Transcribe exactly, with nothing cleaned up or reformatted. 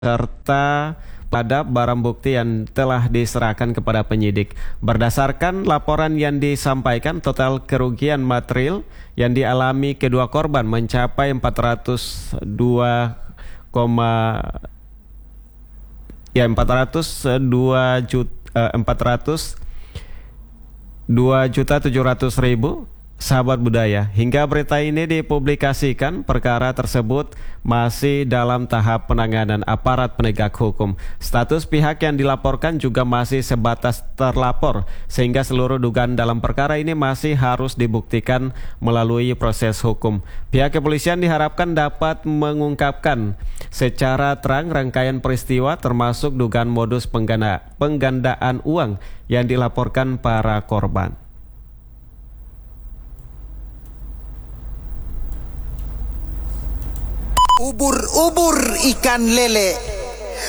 serta pada barang bukti yang telah diserahkan kepada penyidik. Berdasarkan laporan yang disampaikan, total kerugian material yang dialami kedua korban mencapai empat ratus dua, ya empat ratus dua juta empat ratus dua juta tujuh ratus ribu. Sahabat budaya, hingga berita ini dipublikasikan, perkara tersebut masih dalam tahap penanganan aparat penegak hukum. Status pihak yang dilaporkan juga masih sebatas terlapor, sehingga seluruh dugaan dalam perkara ini masih harus dibuktikan melalui proses hukum. Pihak kepolisian diharapkan dapat mengungkapkan secara terang rangkaian peristiwa termasuk dugaan modus pengganda, penggandaan uang yang dilaporkan para korban. Ubur-ubur ikan lele.